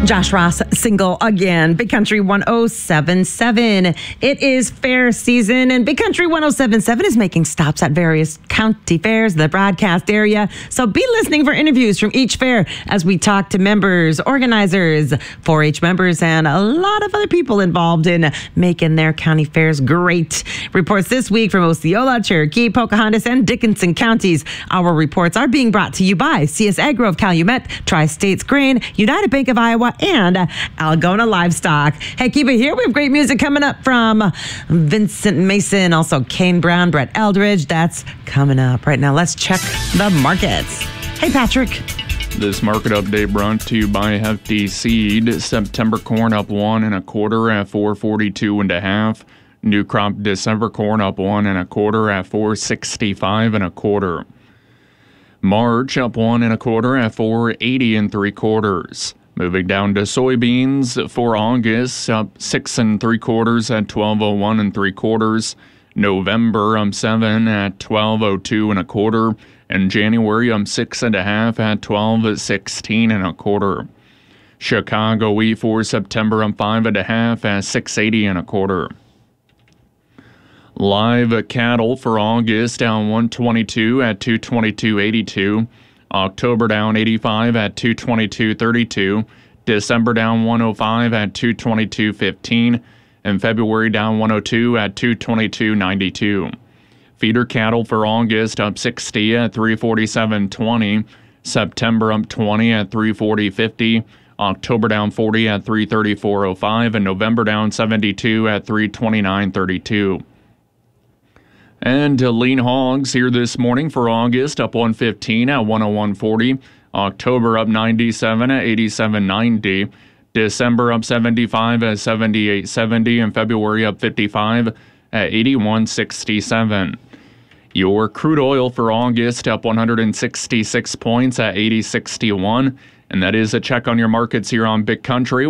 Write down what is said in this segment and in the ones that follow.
Josh Ross single again. Big Country 107.7. It is fair season, and Big Country 107.7 is making stops at various county fairs in the broadcast area. So be listening for interviews from each fair as we talk to members, organizers, 4-H members, and a lot of other people involved in making their county fairs great. Reports this week from Osceola, Cherokee, Pocahontas, and Dickinson counties. Our reports are being brought to you by CS Agro of Calumet, Tri-States Grain, United Bank of Iowa, and Algona Livestock. Hey, keep it here. We have great music coming up from Vincent Mason, also Kane Brown, Brett Eldridge. That's coming up right now. Let's check the markets. Hey, Patrick. This market update brought to you by Hefty Seed. September corn up 1 1/4 at $4.42 1/2. New crop December corn up 1 1/4 at $4.65 1/4. March up 1 1/4 at $4.80 3/4. Moving down to soybeans for August, up 6 3/4 at $12.01 3/4. November, 7 at $12.02 1/4. And January, 6 1/2 at $12.16 1/4. Chicago wheat for September, 5 1/2 at $6.80 1/4. Live cattle for August down 122 at $222.82. October down 85 at $222.32. December down 105 at $222.15. And February down 102 at $222.92. Feeder cattle for August up 60 at $347.20. September up 20 at $340.50. October down 40 at $334.05. And November down 72 at $329.32. And lean hogs here this morning for August, up 115 at $101.40. October up 97 at $87.90. December up 75 at $78.70. And February up 55 at $81.67. Your crude oil for August up 166 points at $80.61. And that is a check on your markets here on Big Country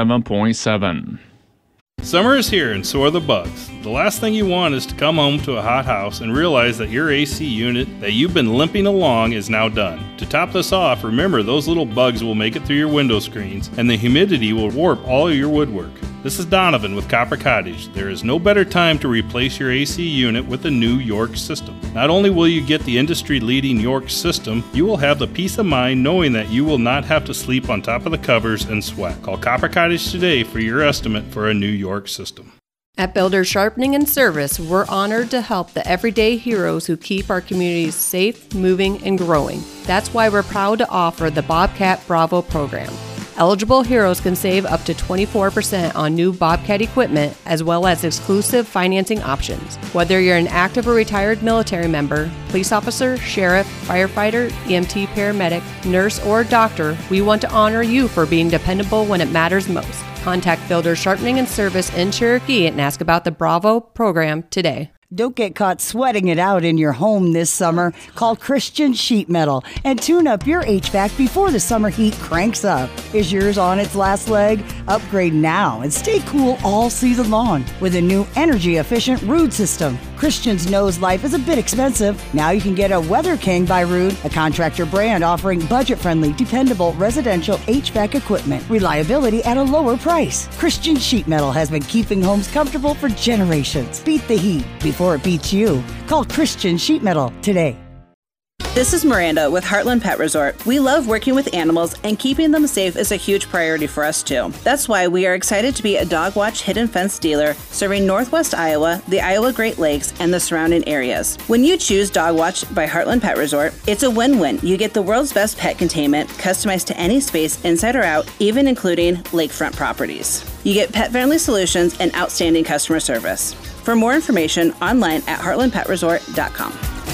107.7. Summer is here and so are the bugs. The last thing you want is to come home to a hot house and realize that your AC unit that you've been limping along is now done. To top this off, remember those little bugs will make it through your window screens and the humidity will warp all your woodwork. This is Donovan with Copper Cottage. There is no better time to replace your AC unit with a new York system. Not only will you get the industry-leading York system, you will have the peace of mind knowing that you will not have to sleep on top of the covers and sweat. Call Copper Cottage today for your estimate for a new York system. At Builders Sharpening and Service, we're honored to help the everyday heroes who keep our communities safe, moving, and growing. That's why we're proud to offer the Bobcat Bravo program. Eligible heroes can save up to 24% on new Bobcat equipment, as well as exclusive financing options. Whether you're an active or retired military member, police officer, sheriff, firefighter, EMT, paramedic, nurse, or doctor, we want to honor you for being dependable when it matters most. Contact Builders Sharpening and Service in Cherokee and ask about the Bravo program today. Don't get caught sweating it out in your home this summer. Call Christian Sheet Metal and tune up your HVAC before the summer heat cranks up. Is yours on its last leg? Upgrade now and stay cool all season long with a new energy-efficient Ruud system. Christians knows life is a bit expensive. Now you can get a Weather King by Ruud, a contractor brand offering budget-friendly, dependable residential HVAC equipment. Reliability at a lower price. Christian Sheet Metal has been keeping homes comfortable for generations. Beat the heat before it beats you. Call Christian Sheet Metal today. This is Miranda with Heartland Pet Resort. We love working with animals, and keeping them safe is a huge priority for us too. That's why we are excited to be a Dog Watch Hidden Fence dealer serving Northwest Iowa, the Iowa Great Lakes, and the surrounding areas. When you choose Dog Watch by Heartland Pet Resort, it's a win-win. You get the world's best pet containment, customized to any space inside or out, even including lakefront properties. You get pet-friendly solutions and outstanding customer service. For more information, online at heartlandpetresort.com.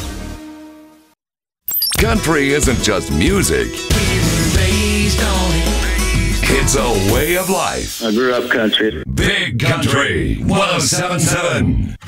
Country isn't just music. It's a way of life. I grew up country. Big Country 107.7.